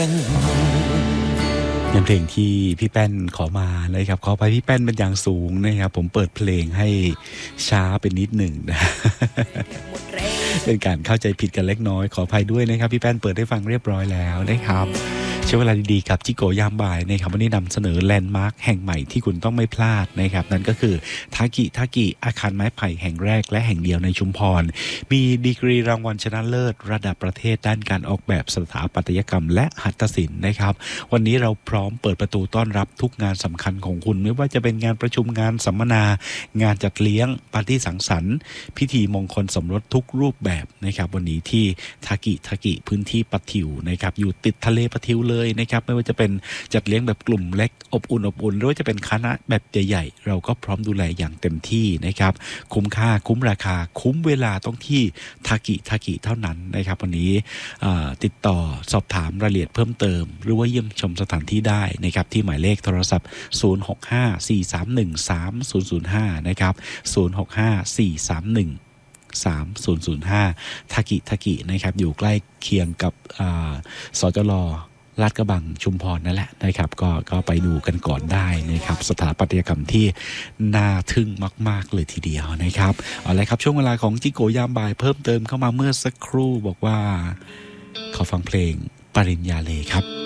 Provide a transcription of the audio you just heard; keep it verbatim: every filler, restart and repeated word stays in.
เป็นเพลงที่พี่แป้นขอมาเลยครับขอไปพี่แป้นเป็นอย่างสูงนะครับผมเปิดเพลงให้ช้าเป็นนิดหนึ่งนะ เป็นการเข้าใจผิดกันเล็กน้อยขออภัยด้วยนะครับพี่แป้นเปิดให้ฟังเรียบร้อยแล้วนะครับใช้เวลาดีๆกับจิโกยามบ่ายนะครับวันนี้นำเสนอแลนด์มาร์คแห่งใหม่ที่คุณต้องไม่พลาดนะครับนั่นก็คือทากิทากิอาคารไม้ไผ่แห่งแรกและแห่งเดียวในชุมพรมีดีกรีรางวัลชนะเลิศระดับประเทศด้านการออกแบบสถาปัตยกรรมและหัตถศิลป์นะครับวันนี้เราพร้อมเปิดประตูต้อนรับทุกงานสำคัญของคุณไม่ว่าจะเป็นงานประชุมงานสัมมนางานจัดเลี้ยงปาร์ตี้สังสรรค์พิธีมงคลสมรสทุกรูปแบบนะครับวันนี้ที่ทากิทากิพื้นที่ปะทิวนะครับอยู่ติดทะเลปะทิวเลยนะครับไม่ว่าจะเป็นจัดเลี้ยงแบบกลุ่มเล็กอบอุ่นอบอุ่นหรือว่าจะเป็นคณะแบบใหญ่ๆเราก็พร้อมดูแลอย่างเต็มที่นะครับคุ้มค่าคุ้มราคาคุ้มเวลาต้องที่ทากิทากิเท่านั้นนะครับวันนี้ติดต่อสอบถามรายละเอียดเพิ่มเติมหรือว่าเยี่ยมชมสถานที่ได้นะครับที่หมายเลขโทรศัพท์ศูนย์ หก ห้า สี่ สาม หนึ่ง สาม ศูนย์ ศูนย์ ห้านะครับศูนย์ หก ห้า สี่ สาม หนึ่ง สาม ศูนย์ ศูนย์ ห้าทากิทากินะครับอยู่ใกล้เคียงกับสจลลาดกระบังชุมพรนั่นแหละนะครับก็ก็ไปดูกันก่อนได้นะครับสถาปัตยกรรมที่น่าทึ่งมากๆเลยทีเดียวนะครับเอาละครับช่วงเวลาของจิโกยามบ่ายเพิ่มเติมเข้ามาเมื่อสักครู่บอกว่าขอฟังเพลงปริญญาเลครับ